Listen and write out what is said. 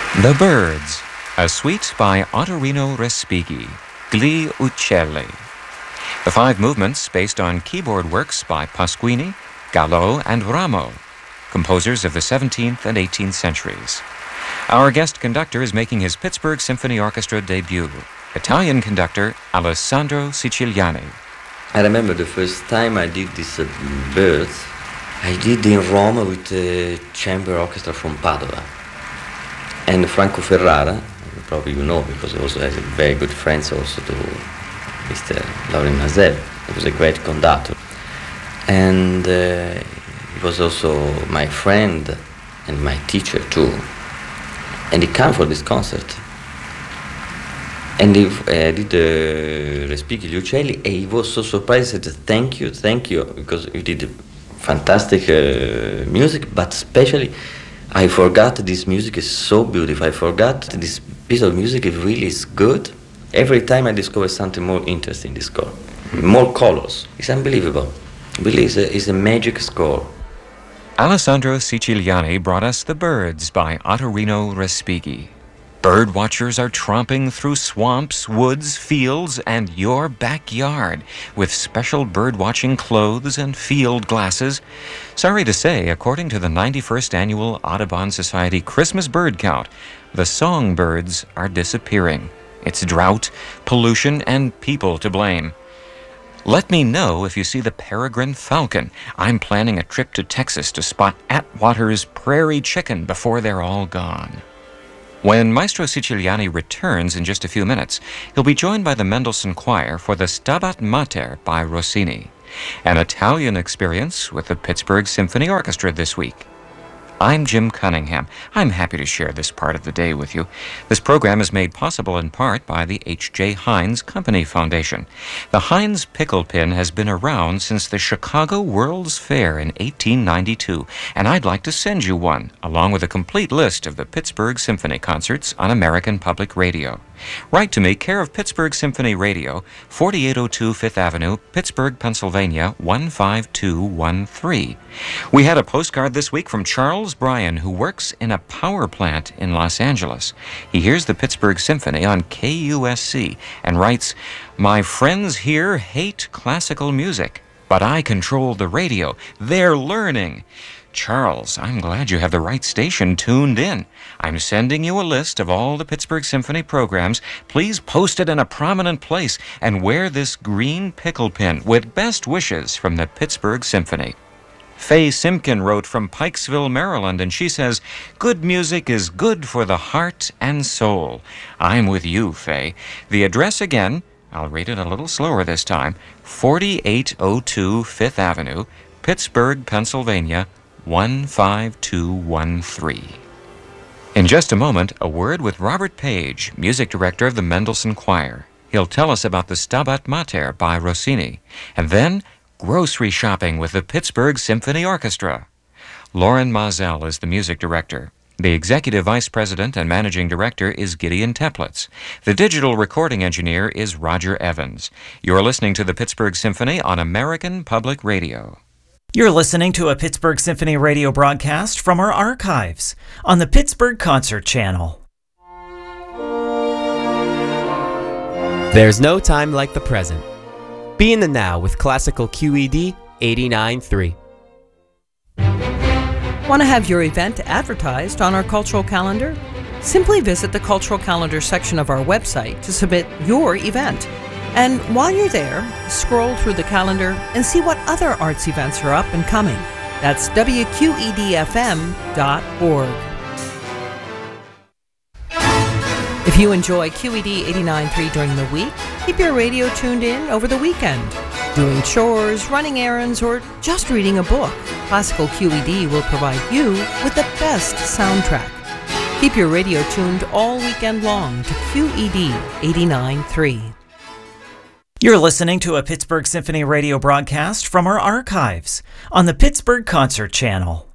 The Birds, a suite by Ottorino Respighi, Gli Uccelli. The 5 movements based on keyboard works by Pasquini, Gallo, and Rameau, composers of the 17th and 18th centuries. Our guest conductor is making his Pittsburgh Symphony Orchestra debut, Italian conductor Alessandro Siciliani. I remember the first time I did this Birds, I did in Rome with the chamber orchestra from Padova. And Franco Ferrara, probably you know, because he also has a very good friends also to Mr. Laurent Mazel. He was a great conductor. And he was also my friend and my teacher too. And he came for this concert. And he did Respighi Gli Uccelli, and he was so surprised. He said, thank you, because you did fantastic music, but especially I forgot this music is so beautiful. I forgot this piece of music really is good. Every time I discover something more interesting in this score, more colors. It's unbelievable. Really, it's a magic score. Alessandro Siciliani brought us The Birds by Ottorino Respighi. Bird watchers are tromping through swamps, woods, fields, and your backyard with special bird-watching clothes and field glasses. Sorry to say, according to the 91st Annual Audubon Society Christmas Bird Count, the songbirds are disappearing. It's drought, pollution, and people to blame. Let me know if you see the peregrine falcon. I'm planning a trip to Texas to spot Atwater's prairie chicken before they're all gone. When Maestro Siciliani returns in just a few minutes, he'll be joined by the Mendelssohn Choir for the Stabat Mater by Rossini, an Italian experience with the Pittsburgh Symphony Orchestra this week. I'm Jim Cunningham. I'm happy to share this part of the day with you. This program is made possible in part by the H.J. Heinz Company Foundation. The Heinz Pickle Pin has been around since the Chicago World's Fair in 1892, and I'd like to send you one, along with a complete list of the Pittsburgh Symphony concerts on American Public Radio. Write to me, care of Pittsburgh Symphony Radio, 4802 Fifth Avenue, Pittsburgh, Pennsylvania, 15213. We had a postcard this week from Charles Bryan, who works in a power plant in Los Angeles. He hears the Pittsburgh Symphony on KUSC and writes, "My friends here hate classical music, but I control the radio. They're learning." Charles, I'm glad you have the right station tuned in. I'm sending you a list of all the Pittsburgh Symphony programs. Please post it in a prominent place and wear this green pickle pin with best wishes from the Pittsburgh Symphony. Faye Simpkin wrote from Pikesville, Maryland, and she says, "Good music is good for the heart and soul." I'm with you, Faye. The address again, I'll read it a little slower this time, 4802 Fifth Avenue, Pittsburgh, Pennsylvania, 15213. In just a moment, a word with Robert Page, music director of the Mendelssohn Choir. He'll tell us about the Stabat Mater by Rossini, and then grocery shopping with the Pittsburgh Symphony Orchestra. Laurent Mazel is the music director. The executive vice president and managing director is Gideon Teplitz. The digital recording engineer is Roger Evans. You're listening to the Pittsburgh Symphony on American Public Radio. You're listening to a Pittsburgh Symphony radio broadcast from our archives on the Pittsburgh Concert Channel. There's no time like the present. Be in the now with classical QED 89.3. Want to have your event advertised on our cultural calendar? Simply visit the cultural calendar section of our website to submit your event. And while you're there, scroll through the calendar and see what other arts events are up and coming. That's WQEDFM.org. If you enjoy QED 89.3 during the week, keep your radio tuned in over the weekend. Doing chores, running errands, or just reading a book, Classical QED will provide you with the best soundtrack. Keep your radio tuned all weekend long to QED 89.3. You're listening to a Pittsburgh Symphony radio broadcast from our archives on the Pittsburgh Concert Channel.